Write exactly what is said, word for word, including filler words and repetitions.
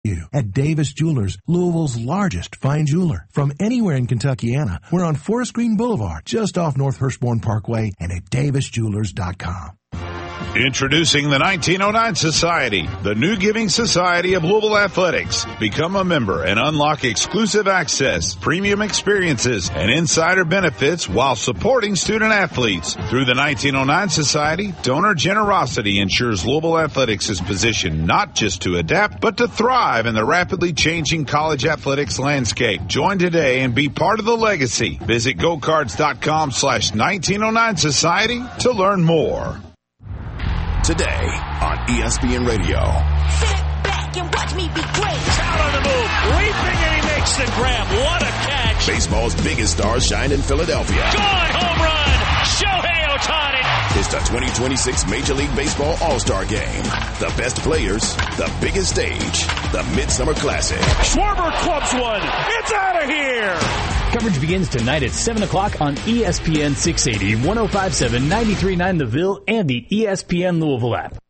You. At Davis Jewelers, Louisville's largest fine jeweler. From anywhere in Kentuckiana, we're on Forest Green Boulevard, just off North Hirschborn Parkway, and at davis jewelers dot com. Introducing the nineteen oh nine Society, the new giving society of Louisville Athletics. Become a member and unlock exclusive access, premium experiences, and insider benefits while supporting student athletes. Through the nineteen oh nine Society, donor generosity ensures Louisville Athletics is positioned not just to adapt, but to thrive in the rapidly changing college athletics landscape. Join today and be part of the legacy. Visit gocards.com slash 1909 Society to learn more. Today on E S P N Radio. Sit back and watch me be great. Out on the move, leaping, and he makes the grab. What a catch. Baseball's biggest stars shine in Philadelphia. Gone, home run, Shohei Ohtani. It's the twenty twenty-six Major League Baseball All-Star Game. The best players, the biggest stage, the Midsummer Classic. Schwarber clubs one. It's out of here. Coverage begins tonight at seven o'clock on E S P N six eighty, ten fifty-seven, ninety-three point nine The Ville, and the E S P N Louisville app.